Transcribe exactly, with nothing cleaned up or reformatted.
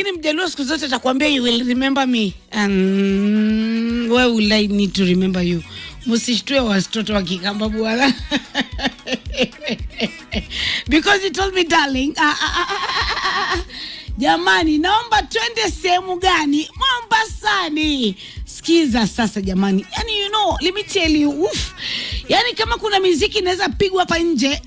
lakini mjaluo siku zote atakwambia you will remember me. And why will I need to remember you? Musishtue watoto wa Kikamba bwana. Because you told me darling. Ah, ah, ah, ah, ah. Jamani, naomba twende sehemu gani? Mombasani. Sikiza sasa jamani. Yani you know, let me tell you, uff. Yani kama kuna muziki inaweza pigwa hapa nje